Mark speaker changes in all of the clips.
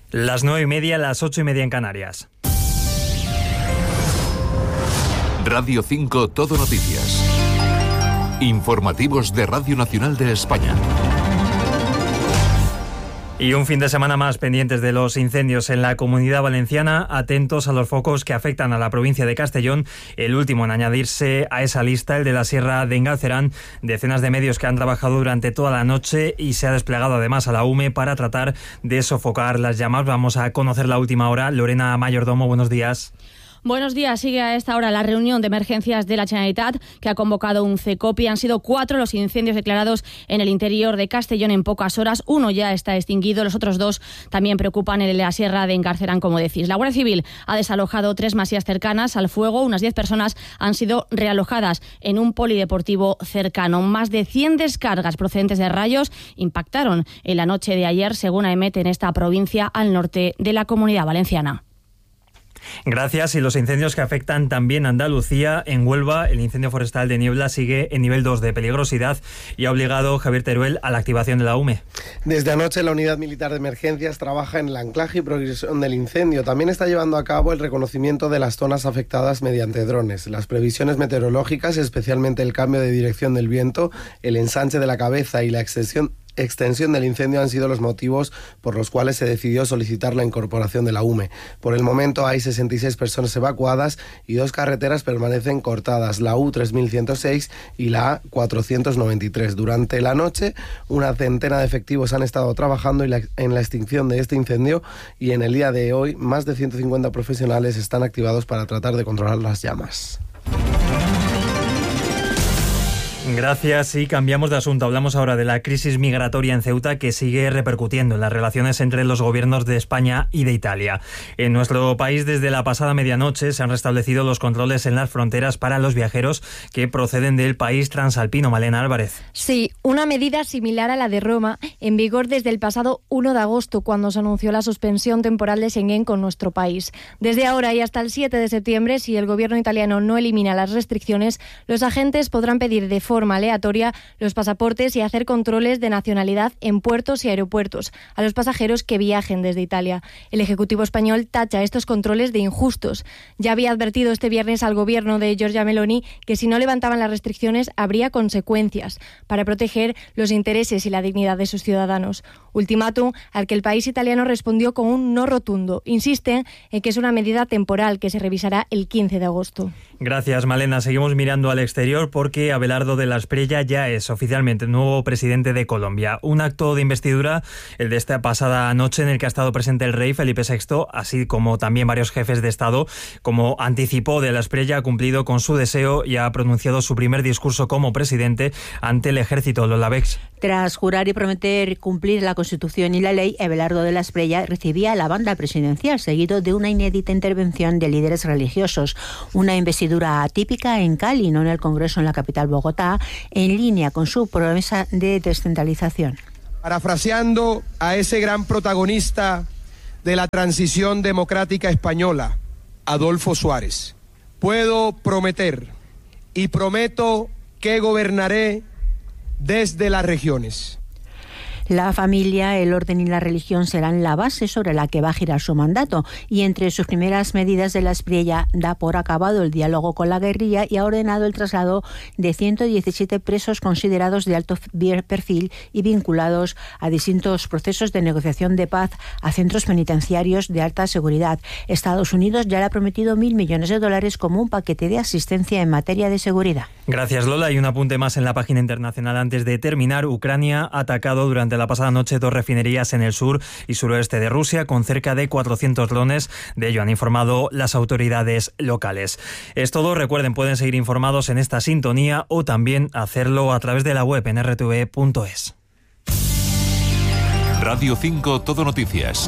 Speaker 1: Las 9:30, las 8:30 en Canarias.
Speaker 2: Radio 5 Todo Noticias. Informativos de Radio Nacional de España.
Speaker 1: Y un fin de semana más pendientes de los incendios en la Comunidad Valenciana, atentos a los focos que afectan a la provincia de Castellón. El último en añadirse a esa lista, el de la Sierra de Engalcerán. Decenas de medios que han trabajado durante toda la noche y se ha desplegado además a la UME para tratar de sofocar las llamas. Vamos a conocer la última hora. Lorena Mayordomo, buenos días.
Speaker 3: Buenos días. Sigue a esta hora la reunión de emergencias de la Generalitat, que ha convocado un CECOPI. Han sido 4 los incendios declarados en el interior de Castellón en pocas horas. Uno ya está extinguido, los otros 2 también preocupan en la Sierra de Engalcerán, como decís. La Guardia Civil ha desalojado 3 masías cercanas al fuego. Unas 10 personas han sido realojadas en un polideportivo cercano. Más de 100 descargas procedentes de rayos impactaron en la noche de ayer, según AEMET, en esta provincia al norte de la Comunidad Valenciana.
Speaker 1: Gracias. Y los incendios que afectan también a Andalucía. En Huelva, el incendio forestal de Niebla sigue en nivel 2 de peligrosidad y ha obligado Javier Teruel a la activación de la UME.
Speaker 4: Desde anoche la Unidad Militar de Emergencias trabaja en el anclaje y progresión del incendio. También está llevando a cabo el reconocimiento de las zonas afectadas mediante drones. Las previsiones meteorológicas, especialmente el cambio de dirección del viento, el ensanche de la cabeza y la extensión del incendio han sido los motivos por los cuales se decidió solicitar la incorporación de la UME. Por el momento hay 66 personas evacuadas y 2 carreteras permanecen cortadas, la U3106 y la A493. Durante la noche, una centena de efectivos han estado trabajando en la extinción de este incendio y en el día de hoy más de 150 profesionales están activados para tratar de controlar las llamas.
Speaker 1: Gracias, y cambiamos de asunto. Hablamos ahora de la crisis migratoria en Ceuta, que sigue repercutiendo en las relaciones entre los gobiernos de España y de Italia. En nuestro país, desde la pasada medianoche, se han restablecido los controles en las fronteras para los viajeros que proceden del país transalpino. Malena Álvarez.
Speaker 5: Sí, una medida similar a la de Roma, en vigor desde el pasado 1 de agosto, cuando se anunció la suspensión temporal de Schengen con nuestro país. Desde ahora y hasta el 7 de septiembre, si el gobierno italiano no elimina las restricciones, los agentes podrán pedir de forma aleatoria los pasaportes y hacer controles de nacionalidad en puertos y aeropuertos a los pasajeros que viajen desde Italia. El Ejecutivo español tacha estos controles de injustos. Ya había advertido este viernes al gobierno de Giorgia Meloni que si no levantaban las restricciones habría consecuencias para proteger los intereses y la dignidad de sus ciudadanos. Ultimátum al que el país italiano respondió con un no rotundo. Insisten en que es una medida temporal que se revisará el 15 de agosto.
Speaker 1: Gracias, Malena. Seguimos mirando al exterior porque Abelardo de la Espriella ya es oficialmente nuevo presidente de Colombia. Un acto de investidura, el de esta pasada noche, en el que ha estado presente el rey Felipe VI, así como también varios jefes de Estado. Como anticipó, de la Espriella ha cumplido con su deseo y ha pronunciado su primer discurso como presidente ante el ejército. Lola Bex.
Speaker 6: Tras jurar y prometer cumplir la Constitución y la ley, Abelardo de la Espriella recibía la banda presidencial, seguido de una inédita intervención de líderes religiosos. Una investidura atípica en Cali, no en el Congreso en la capital Bogotá, en línea con su promesa de descentralización.
Speaker 7: Parafraseando a ese gran protagonista de la transición democrática española, Adolfo Suárez, puedo prometer y prometo que gobernaré desde las regiones.
Speaker 6: La familia, el orden y la religión serán la base sobre la que va a girar su mandato, y entre sus primeras medidas de la Espriella da por acabado el diálogo con la guerrilla y ha ordenado el traslado de 117 presos considerados de alto perfil y vinculados a distintos procesos de negociación de paz a centros penitenciarios de alta seguridad. Estados Unidos ya le ha prometido $1.000 millones como un paquete de asistencia en materia de seguridad.
Speaker 1: Gracias, Lola. Y un apunte más en la página internacional antes de terminar. Ucrania ha atacado durante la pasada noche 2 refinerías en el sur y suroeste de Rusia con cerca de 400 drones. De ello han informado las autoridades locales. Es todo. Recuerden, pueden seguir informados en esta sintonía o también hacerlo a través de la web en rtv.es.
Speaker 2: Radio 5 Todo Noticias.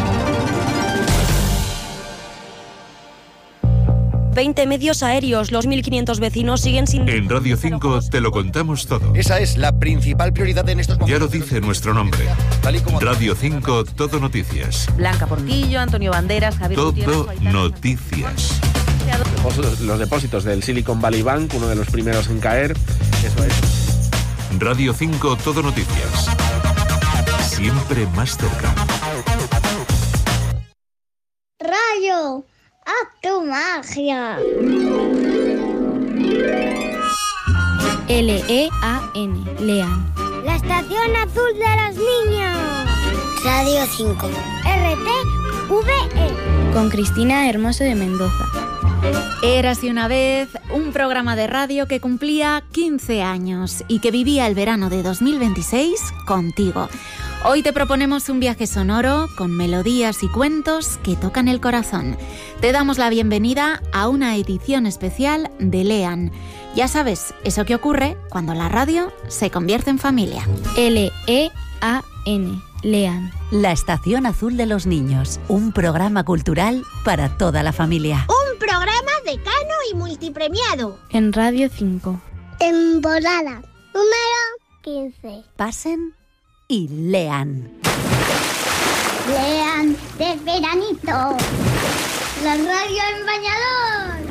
Speaker 8: 20 medios aéreos, los 1.500 vecinos siguen sin...
Speaker 2: En Radio 5 te lo contamos todo.
Speaker 9: Esa es la principal prioridad en estos momentos.
Speaker 2: Ya lo dice nuestro nombre. Radio 5 Todo Noticias.
Speaker 10: Blanca Portillo, Antonio Banderas, Javier
Speaker 2: Todo Noticias.
Speaker 11: Los depósitos del Silicon Valley Bank, uno de los primeros en caer. Eso es.
Speaker 2: Radio 5 Todo Noticias. Siempre más cerca.
Speaker 12: Rayo, haz tu magia.
Speaker 13: L-E-A-N, Lean.
Speaker 12: La estación azul de los niños. Radio 5. RTVE.
Speaker 13: Con Cristina Hermoso de Mendoza.
Speaker 14: Érase una vez un programa de radio que cumplía 15 años y que vivía el verano de 2026 contigo. Hoy te proponemos un viaje sonoro con melodías y cuentos que tocan el corazón. Te damos la bienvenida a una edición especial de Lean. Ya sabes, eso que ocurre cuando la radio se convierte en familia.
Speaker 13: L-E-A-N, Lean.
Speaker 15: La Estación Azul de los Niños, un programa cultural para toda la familia.
Speaker 12: Un programa decano y multipremiado.
Speaker 13: En Radio 5.
Speaker 12: Temporada número 15.
Speaker 15: Pasen y lean.
Speaker 12: Lean de veranito. La radio en bañador.